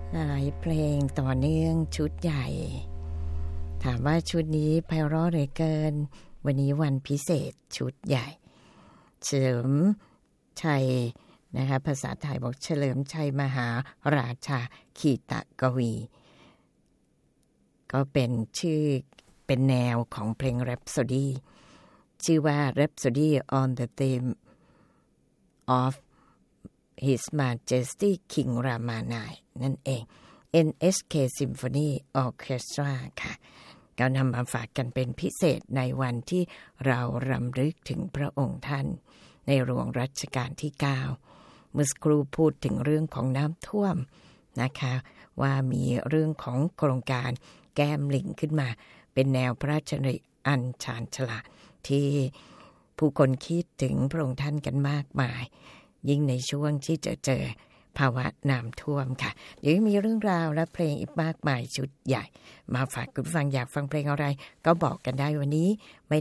หลายเพลงต่อเนื่องชุดใหญ่ถามว่าชุดนี้ไพเราะเหลือเกินวันนี้วันพิเศษชุดใหญ่เฉลิมชัยนะคะภาษาไทยบอกเฉลิมชัยมหาราชาขีตกวีก็เป็นชื่อเป็นแนวของเพลง Rhapsody ชื่อว่า Rhapsody on the Theme of His Majesty King Ramanai นั่นเอง NHK Symphony Orchestra ค่ะก็นำมาฝากกันเป็นพิเศษในวันที่เรารำลึกถึงพระองค์ท่านในหลวงรัชกาลที่ 9 เมื่อสักครู่พูดถึงเรื่องของน้ำท่วมนะคะว่ามีเรื่องของโครงการแก้มลิงขึ้นมาเป็นแนวพระราชดำริอันชาญฉลาดที่ผู้คนคิดถึงพระองค์ท่านกันมากมายยิ่งในช่วงที่เจอภาวะน้ำท่วมค่ะเดี๋ยวมีเรื่องราวและเพลงอีกมากมายชุดใหญ่มาฝากคุณฟังอยากฟังเพลงอะไรก็บอกกันได้วันนี้ไม่